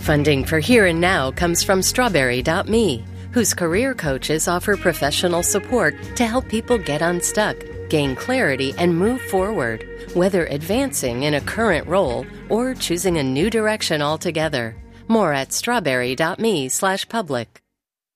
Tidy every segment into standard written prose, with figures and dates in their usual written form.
Funding for Here and Now comes from Strawberry.me, whose career coaches offer professional support to help people get unstuck, gain clarity, and move forward, whether advancing in a current role or choosing a new direction altogether. More at strawberry.me/public.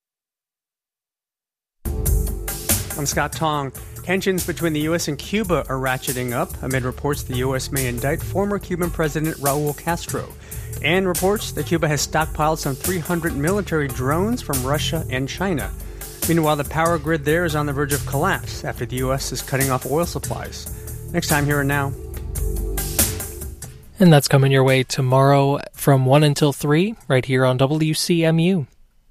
I'm Scott Tong. Tensions between the U.S. and Cuba are ratcheting up amid reports the U.S. may indict former Cuban President Raul Castro, and reports that Cuba has stockpiled some 300 military drones from Russia and China. Meanwhile, the power grid there is on the verge of collapse after the U.S. is cutting off oil supplies. Next time, Here and Now. And that's coming your way tomorrow from 1 until 3, right here on WCMU.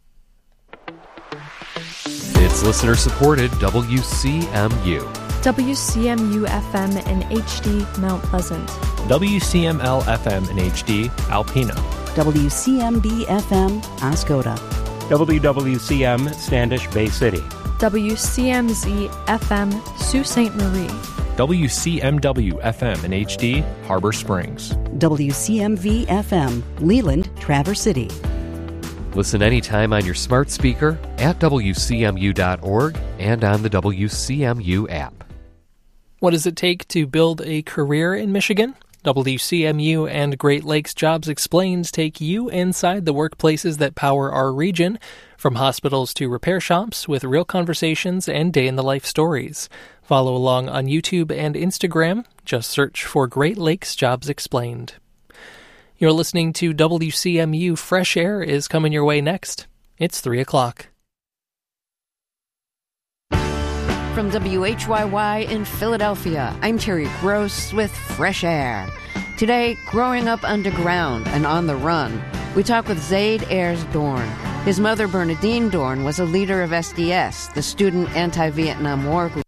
It's listener-supported WCMU. WCMU-FM in HD, Mount Pleasant. WCML-FM in HD, Alpena. WCMB-FM, Oscoda. WWCM, Standish Bay City. WCMZ-FM, Sault Ste. Marie. WCMW-FM in HD, Harbor Springs. WCMV-FM, Leland, Traverse City. Listen anytime on your smart speaker, at WCMU.org, and on the WCMU app. What does it take to build a career in Michigan? WCMU and Great Lakes Jobs Explained take you inside the workplaces that power our region, from hospitals to repair shops, with real conversations and day-in-the-life stories. Follow along on YouTube and Instagram. Just search for Great Lakes Jobs Explained. You're listening to WCMU. Fresh Air is coming your way next. It's 3 o'clock. From WHYY in Philadelphia, I'm Terry Gross with Fresh Air. Today, growing up underground and on the run, we talk with Zaid Ayers Dorn. His mother, Bernadine Dorn, was a leader of SDS, the Student Anti-Vietnam War Group.